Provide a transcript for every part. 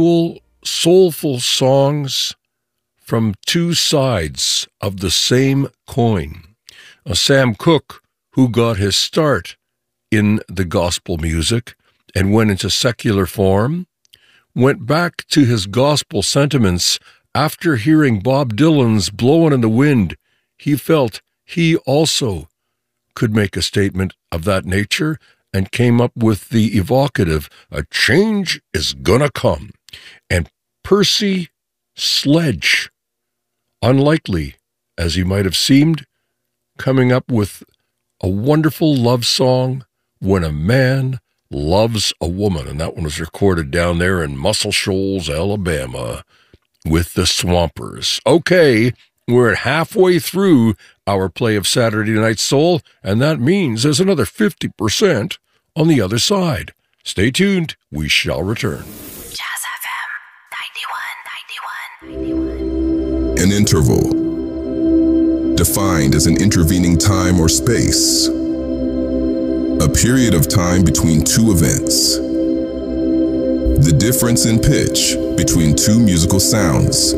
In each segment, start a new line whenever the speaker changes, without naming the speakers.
soulful songs from two sides of the same coin. Sam Cooke, who got his start in the gospel music and went into secular form, went back to his gospel sentiments after hearing Bob Dylan's Blowin' in the Wind. He felt he also could make a statement of that nature and came up with the evocative, "A change is gonna come." And Percy Sledge, unlikely as he might have seemed, coming up with a wonderful love song, "When a Man Loves a Woman." And that one was recorded down there in Muscle Shoals, Alabama, with the Swampers. Okay, we're halfway through our play of Saturday Night Soul, and that means there's another 50% on the other side. Stay tuned. We shall return.
Jazz FM 91.
An interval, defined as an intervening time or space, a period of time between two events, the difference in pitch between two musical sounds.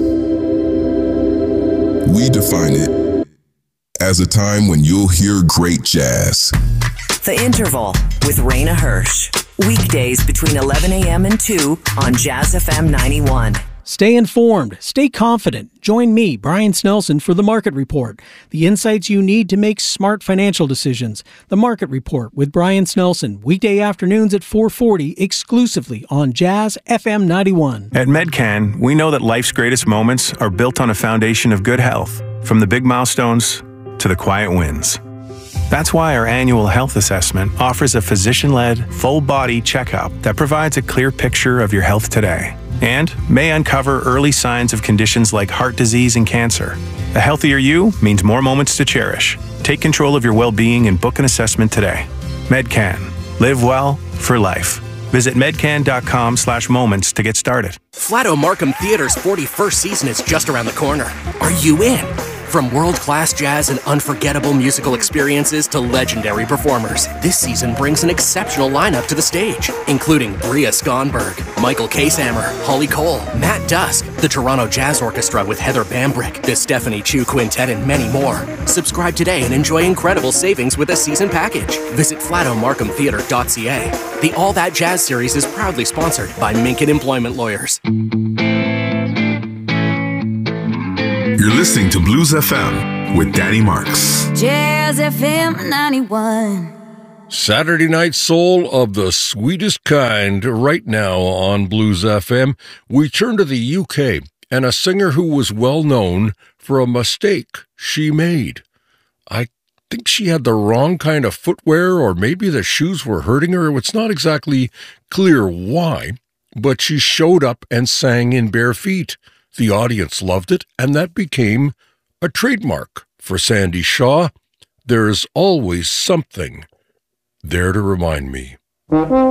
We define it as a time when you'll hear great jazz.
The Interval with Raina Hirsch. Weekdays between 11 a.m. and 2 on Jazz FM 91.
Stay informed. Stay confident. Join me, Brian Snelson, for The Market Report. The insights you need to make smart financial decisions. The Market Report with Brian Snelson. Weekday afternoons at 4:40 exclusively on Jazz FM 91.
At Medcan, we know that life's greatest moments are built on a foundation of good health, from the big milestones to the quiet wins. That's why our annual health assessment offers a physician-led, full-body checkup that provides a clear picture of your health today and may uncover early signs of conditions like heart disease and cancer. A healthier you means more moments to cherish. Take control of your well-being and book an assessment today. Medcan. Live well for life. Visit medcan.com/moments to get started.
Flato Markham Theater's 41st season is just around the corner. Are you in? From world-class jazz and unforgettable musical experiences to legendary performers, this season brings an exceptional lineup to the stage, including Bria Skonberg, Michael Kasammer, Holly Cole, Matt Dusk, the Toronto Jazz Orchestra with Heather Bambrick, the Stephanie Chu Quintet, and many more. Subscribe today and enjoy incredible savings with a season package. Visit flatomarkhamtheater.ca. The All That Jazz series is proudly sponsored by Minkin Employment Lawyers.
You're listening to Blues FM with Danny Marks.
Jazz FM 91.
Saturday Night Soul of the sweetest kind right now on Blues FM. We turn to the UK and a singer who was well known for a mistake she made. I think she had the wrong kind of footwear, or maybe the shoes were hurting her. It's not exactly clear why, but she showed up and sang in bare feet. The audience loved it, and that became a trademark for Sandy Shaw. There's always something there to remind me.